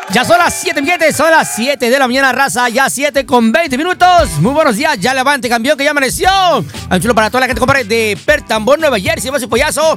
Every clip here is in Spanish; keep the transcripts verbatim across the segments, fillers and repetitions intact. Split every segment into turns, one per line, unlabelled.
Ya son las siete, mi gente, son las siete de la mañana, raza, ya siete con veinte minutos. Muy buenos días, ya levante, campeón, que ya amaneció. Un chulo para toda la gente, compadre, de Pertambón, Nueva Jersey, más y pollazo.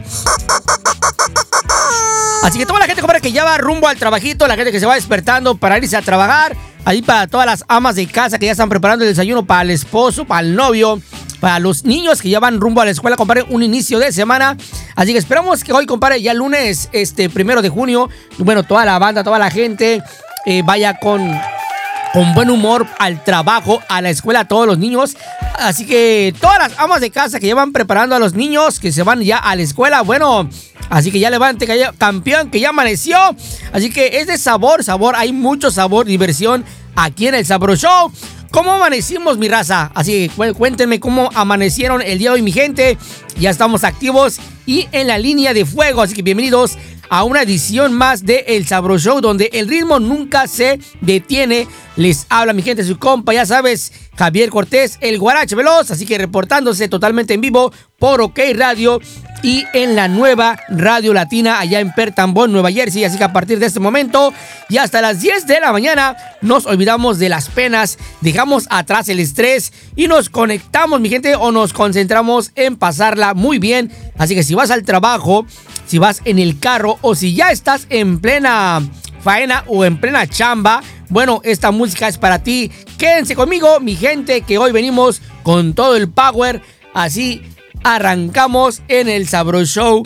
Así que toda la gente, compadre, que ya va rumbo al trabajito, la gente que se va despertando para irse a trabajar. Ahí para todas las amas de casa que ya están preparando el desayuno para el esposo, para el novio, para los niños que ya van rumbo a la escuela, compadre, un inicio de semana. Así que esperamos que hoy, compadre, ya lunes, este, primero de junio, bueno, toda la banda, toda la gente eh, vaya con, con buen humor al trabajo, a la escuela, todos los niños. Así que todas las amas de casa que ya van preparando a los niños que se van ya a la escuela, bueno, así que ya levante, que ya, campeón, que ya amaneció. Así que es de sabor, sabor, hay mucho sabor, diversión aquí en el Sabro Show. ¿Cómo amanecimos, mi raza? Así que cuéntenme cómo amanecieron el día de hoy, mi gente. Ya estamos activos y en la línea de fuego. Así que bienvenidos a una edición más de El Sabro Show, donde el ritmo nunca se detiene. Les habla mi gente, su compa, ya sabes, Javier Cortés, el Guarache Veloz. Así que reportándose totalmente en vivo por OK Radio y en la nueva Radio Latina allá en Pertambón, Nueva Jersey. Así que a partir de este momento y hasta las diez de la mañana nos olvidamos de las penas, dejamos atrás el estrés y nos conectamos, mi gente, o nos concentramos en pasarla muy bien. Así que si vas al trabajo, si vas en el carro o si ya estás en plena faena o en plena chamba, bueno, esta música es para ti. Quédense conmigo, mi gente, que hoy venimos con todo el power. Así arrancamos en el Sabro Show